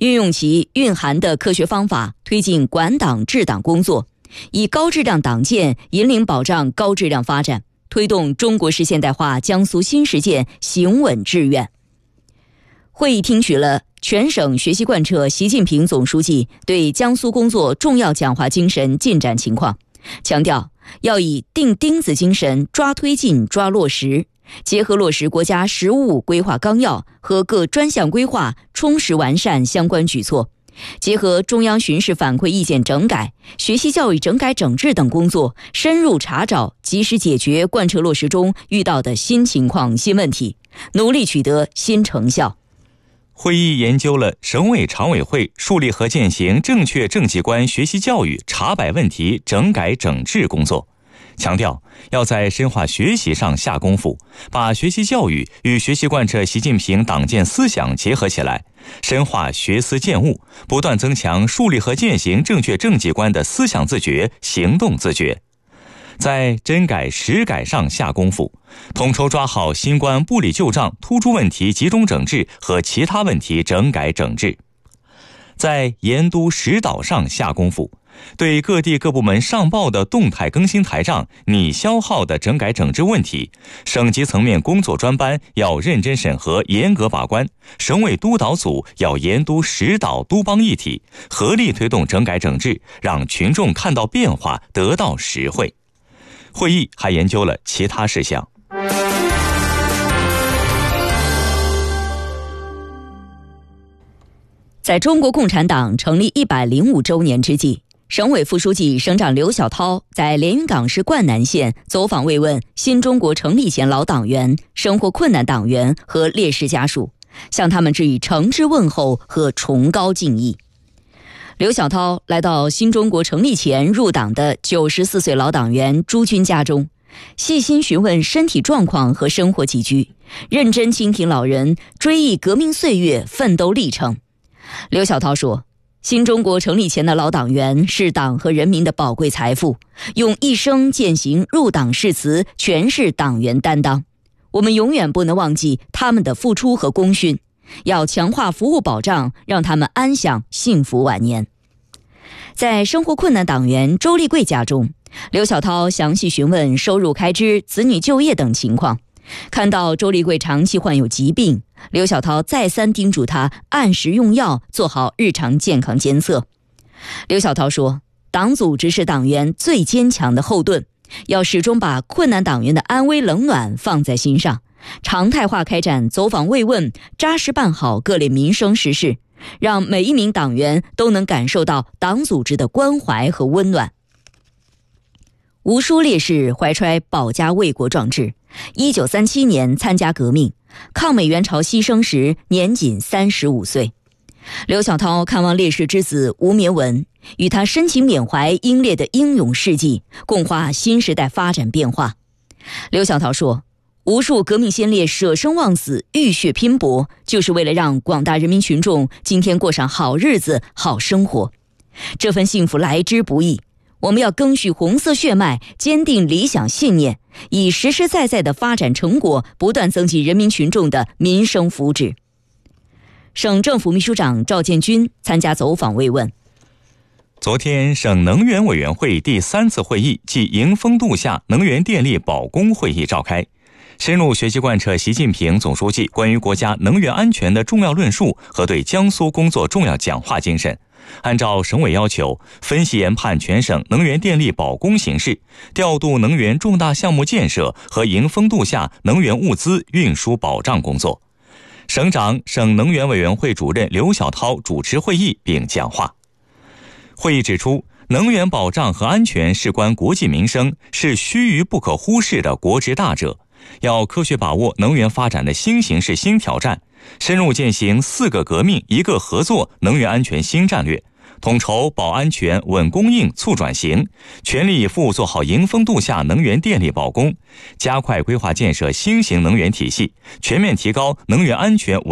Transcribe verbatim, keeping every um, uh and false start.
运用其蕴含的科学方法，推进管党治党工作，以高质量党建引领保障高质量发展，推动中国式现代化江苏新实践行稳致远。会议听取了全省学习贯彻习近平总书记对江苏工作重要讲话精神进展情况，强调要以钉钉子精神抓推进、抓落实，结合落实国家“十五五”规划纲要和各专项规划，充实完善相关举措，结合中央巡视反馈意见整改、学习教育整改整治等工作，深入查找，及时解决贯彻落实中遇到的新情况、新问题，努力取得新成效。 会议研究了省委常委会树立和践行正确政绩观学习教育查摆问题整改整治工作，强调要在深化学习上下功夫，把学习教育与学习贯彻习近平党建思想结合起来，深化学思践悟，不断增强树立和践行正确政绩观的思想自觉、行动自觉。在真改实改上下功夫，统筹抓好新冠不理旧账、突出问题集中整治和其他问题整改整治。在严督实导上下功夫，对各地各部门上报的动态更新台账、拟消耗的整改整治问题，省级层面工作专班要认真审核、严格把关，省委督导组要严督实导督帮一体，合力推动整改整治，让群众看到变化，得到实惠。会议还研究了其他事项。 在中国共产党成立一百零五周年之际，省委副书记、省长刘晓涛在连云港市灌南县走访慰问新中国成立前老党员、生活困难党员和烈士家属，向他们致以诚挚问候和崇高敬意。刘晓涛来到新中国成立前入党的九十四岁老党员朱军家中，细心询问身体状况和生活起居，认真倾听老人追忆革命岁月、奋斗历程。刘晓涛说，新中国成立前的老党员是党和人民的宝贵财富，用一生践行入党誓词，诠释党员担当。我们永远不能忘记他们的付出和功勋，要强化服务保障，让他们安享幸福晚年。在生活困难党员周立贵家中，刘晓涛详细询问收入开支、子女就业等情况。看到周立贵长期患有疾病，刘晓涛再三叮嘱他按时用药，做好日常健康监测。刘晓涛说，党组织是党员最坚强的后盾，要始终把困难党员的安危冷暖放在心上，常态化开展走访慰问，扎实办好各类民生实事，让每一名党员都能感受到党组织的关怀和温暖。吴叔烈士怀揣保家卫国壮志，一九三七年参加革命，抗美援朝牺牲时年仅三十五岁。刘晓涛看望烈士之子吴绵文，与他深情缅怀英烈的英勇事迹，共话新时代发展变化。刘晓涛说，无数革命先烈舍生忘死、浴血拼搏，就是为了让广大人民群众今天过上好日子、好生活。这份幸福来之不易，我们要赓续红色血脉，坚定理想信念，以实实在在的发展成果，不断增进人民群众的民生福祉。省政府秘书长赵建军参加走访慰问。 昨天，省能源委员会第三次会议暨迎风度夏能源电力保供会议召开，深入学习贯彻习近平总书记关于国家能源安全的重要论述和对江苏工作重要讲话精神，按照省委要求，分析研判全省能源电力保供形势，调度能源重大项目建设和迎风度夏能源物资运输保障工作。省长、省能源委员会主任刘晓涛主持会议并讲话。会议指出，能源保障和安全事关国计民生，是须臾不可忽视的国之大者，要科学把握能源发展的新形势、新挑战，深入践行四个革命、一个合作能源安全新战略，统筹保安全、稳供应、促转型，全力以赴做好迎风度夏能源电力保供，加快规划建设新型能源体系，全面提高能源安全